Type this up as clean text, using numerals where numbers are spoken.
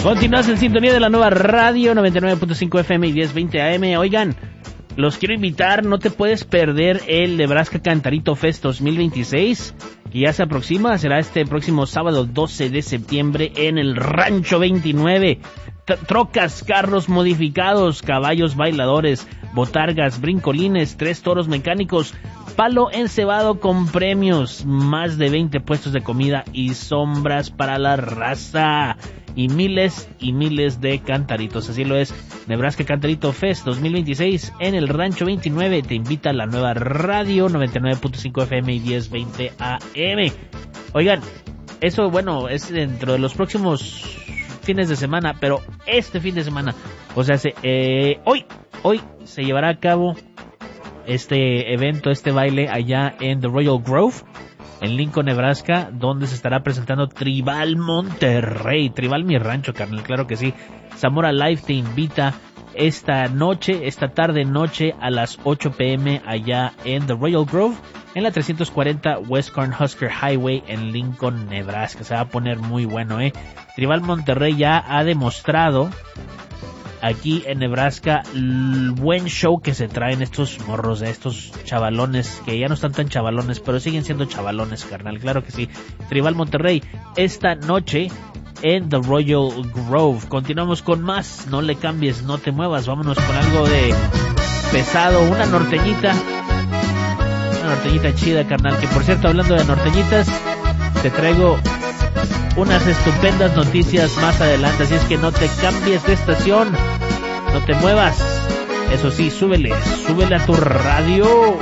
Continúas en sintonía de la nueva radio 99.5 FM y 1020 AM. Oigan, los quiero invitar, no te puedes perder el Nebraska Cantarito Fest 2026, que ya se aproxima, será este próximo sábado 12 de septiembre en el Rancho 29. Trocas, carros modificados, caballos bailadores, botargas, brincolines, 3 toros mecánicos, palo encebado con premios, más de 20 puestos de comida y sombras para la raza. Y miles de cantaritos. Así lo es, Nebraska Cantarito Fest 2026 en el Rancho 29. Te invita a la nueva radio 99.5 FM y 1020 AM. Oigan, eso bueno, es dentro de los próximos fines de semana, pero este fin de semana, o sea, hoy se llevará a cabo este evento, este baile allá en The Royal Grove, en Lincoln, Nebraska, donde se estará presentando Tribal Monterrey, Tribal mi rancho, carnal, claro que sí. Zamora Live te invita esta tarde noche a las 8 p.m. allá en The Royal Grove, en la 340 West Cornhusker Highway en Lincoln, Nebraska. Se va a poner muy bueno, Tribal Monterrey ya ha demostrado aquí en Nebraska el buen show que se traen estos morros, estos chavalones, que ya no están tan chavalones, pero siguen siendo chavalones, carnal, claro que sí. Tribal Monterrey, esta noche en The Royal Grove. Continuamos con más, no le cambies, no te muevas, vámonos con algo de pesado, una norteñita chida, carnal, que por cierto, hablando de norteñitas, te traigo unas estupendas noticias más adelante, así es que no te cambies de estación, no te muevas, eso sí, súbele a tu radio.